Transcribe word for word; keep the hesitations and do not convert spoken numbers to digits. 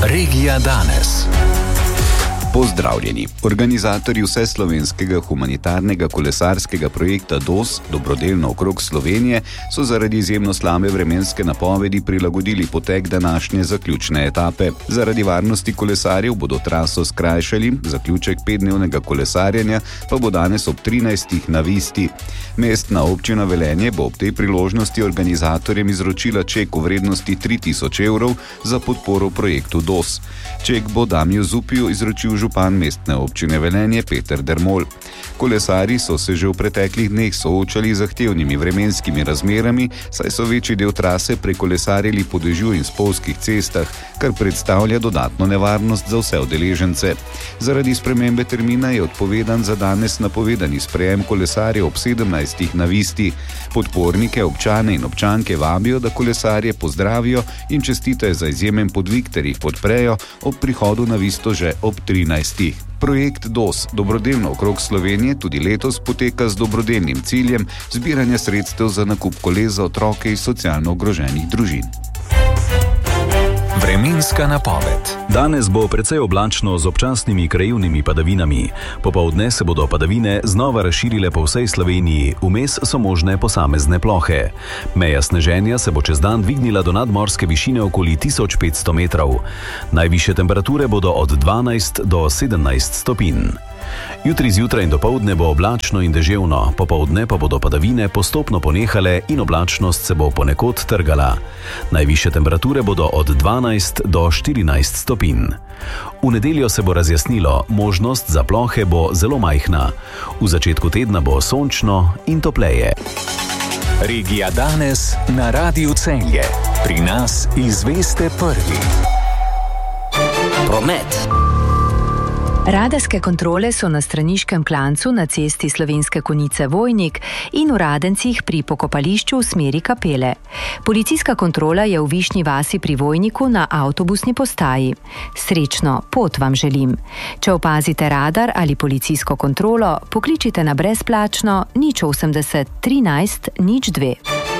Regija danes. Pozdravljeni. Organizatorji vseslovenskega humanitarnega kolesarskega projekta D O S, dobrodelno okrog Slovenije, so zaradi izjemno slabe vremenske napovedi prilagodili potek današnje zaključne etape. Zaradi varnosti kolesarjev bodo traso skrajšali, zaključek petdnevnega kolesarjenja pa bo danes ob trinajstih na Visti. Mestna občina Velenje bo ob tej priložnosti organizatorjem izročila ček v vrednosti tri tisoč evrov za podporo projektu D O S. Ček bo Damiju Zupiju izročil župan mestne občine Velenje Peter Dermol. Kolesarji so se že v preteklih dneh soočali z zahtevnimi vremenskimi razmerami, saj so večji del trase prekolesarili po dežju in spolzkih cestah, kar predstavlja dodatno nevarnost za vse udeležence. Zaradi spremembe termina je odpovedan za danes napovedani sprejem kolesarjev ob sedemnajstih na Visti. Podpornike, občane in občanke vabijo, da kolesarje pozdravijo in čestitajo za izjemen podvig ter jih podprejo ob prihodu na Visto že ob trinajstih. Projekt D O S, dobrodelno okrog Slovenije, tudi letos poteka z dobrodelnim ciljem zbiranja sredstev za nakup koles za otroke iz socialno ogroženih družin. Vremenska napoved. Danes bo precej oblačno z občasnimi krajevnimi padavinami. Popoldne se bodo padavine znova razširile po vsej Sloveniji, vmes so možne posamezne plohe. Meja sneženja se bo čez dan dvignila do nadmorske višine okoli tisoč petsto metrov. Najvišje temperature bodo od dvanajst do sedemnajst stopinj. Jutri zjutraj in dopoldne bo oblačno in deževno, popoldne pa bodo padavine postopno ponehale in oblačnost se bo ponekod trgala. Najvišje temperature bodo od dvanajst do štirinajst stopinj. V nedeljo se bo razjasnilo, možnost za plohe bo zelo majhna. V začetku tedna bo sončno in topleje. Regija danes na Radiu Celje. Pri nas izveste prvi. Promet. Radarske kontrole so na straniškem klancu na cesti Slovenske Konjice Vojnik in v Radencih pri pokopališču v smeri Kapele. Policijska kontrola je v Višnji vasi pri Vojniku na avtobusni postaji. Srečno pot vam želim. Če opazite radar ali policijsko kontrolo, pokličite na brezplačno nič osemdeset trinajst nič dve.